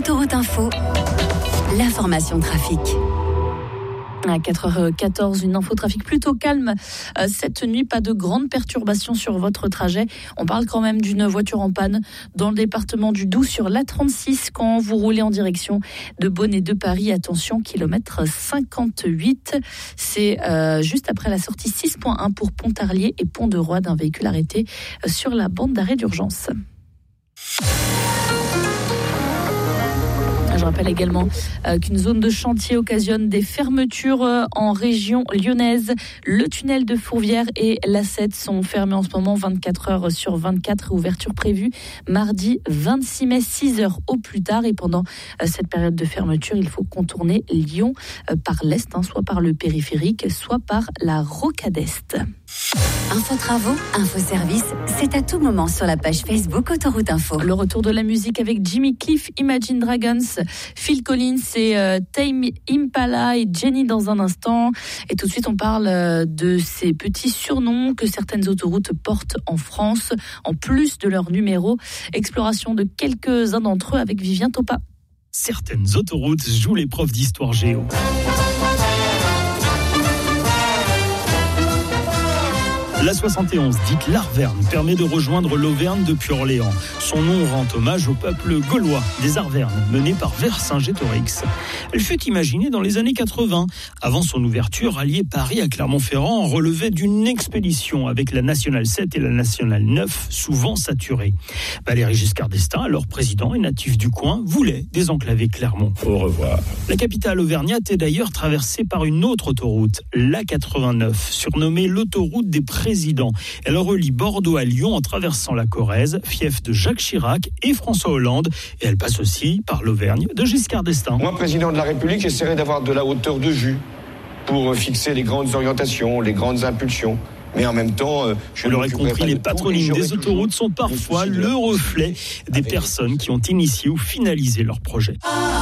Autoroute Info, l'information trafic. À 4h14, une infotrafic plutôt calme cette nuit, pas de grandes perturbations sur votre trajet. On parle quand même d'une voiture en panne dans le département du Doubs sur l'A36 quand vous roulez en direction de Beaune et de Paris. Attention, kilomètre 58. C'est juste après la sortie 6.1 pour Pontarlier et Pont-de-Roi d'un véhicule arrêté sur la bande d'arrêt d'urgence. Je rappelle également qu'une zone de chantier occasionne des fermetures en région lyonnaise. Le tunnel de Fourvière et l'A7 sont fermés en ce moment 24 heures sur 24. Ouverture prévue mardi 26 mai, 6 heures au plus tard. Et pendant cette période de fermeture, il faut contourner Lyon par l'Est, soit par le périphérique, soit par la rocade Est. Info travaux, info service, c'est à tout moment sur la page Facebook Autoroute Info. Le retour de la musique avec Jimmy Cliff, Imagine Dragons, Phil Collins et Tame Impala et Jenny dans un instant. Et tout de suite, on parle de ces petits surnoms que certaines autoroutes portent en France, en plus de leur numéro. Exploration de quelques-uns d'entre eux avec Vivien Topa. Certaines autoroutes jouent l'épreuve d'histoire géo. La 71, dite l'Arverne, permet de rejoindre l'Auvergne depuis Orléans. Son nom rend hommage au peuple gaulois des Arvernes, mené par Vercingétorix. Elle fut imaginée dans les années 80. Avant son ouverture, allier Paris à Clermont-Ferrand relevait d'une expédition avec la Nationale 7 et la Nationale 9, souvent saturées. Valéry Giscard d'Estaing, alors président et natif du coin, voulait désenclaver Clermont. Au revoir. La capitale auvergnate est d'ailleurs traversée par une autre autoroute, l'A89, surnommée l'autoroute des présidents. Elle relie Bordeaux à Lyon en traversant la Corrèze, fief de Jacques Chirac et François Hollande. Et elle passe aussi par l'Auvergne de Giscard d'Estaing. Moi, président de la République, j'essaierai d'avoir de la hauteur de vue pour fixer les grandes orientations, les grandes impulsions. Mais en même temps, vous l'aurez compris, les patronymes des autoroutes sont parfois le reflet des personnes qui ont initié ou finalisé leur projet.